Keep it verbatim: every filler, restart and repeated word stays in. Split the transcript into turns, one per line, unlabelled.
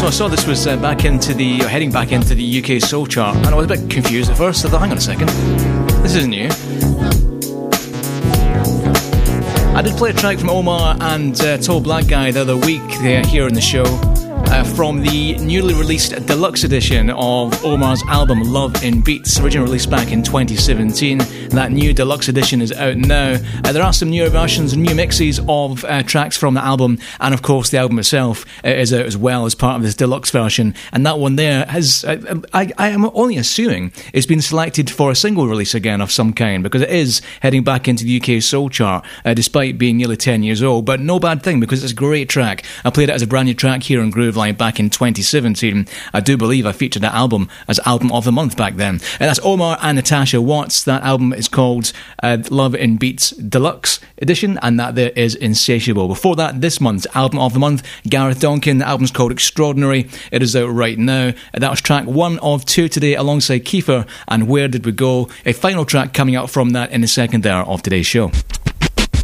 So I saw this was uh, back into the, or heading back into the U K Soul Chart, and I was a bit confused at first. I thought, hang on a second, this isn't new. I did play a track from Omar and uh, Tall Black Guy the other week uh, here in the show. Uh, from the newly released deluxe edition of Omar's album Love in Beats, originally released back in twenty seventeen. That new deluxe edition is out now. Uh, there are some newer versions and new mixes of uh, tracks from the album, and of course the album itself uh, is out as well as part of this deluxe version. And that one there has, uh, I, I am only assuming, it's been selected for a single release again of some kind, because it is heading back into the U K Soul Chart, uh, despite being nearly ten years old. But no bad thing, because it's a great track. I played it as a brand new track here on Groove back in twenty seventeen. I do believe I featured that album as Album of the Month back then. And that's Omar and Natasha Watts. That album is called uh, Love in Beats Deluxe Edition, and that there is Insatiable. Before that, this month's Album of the Month, Gareth Donkin. The album's called Extraordinary. It is out right now. That was track one of two today alongside Kiefer and Where Did We Go? A final track coming out from that in the second hour of today's show.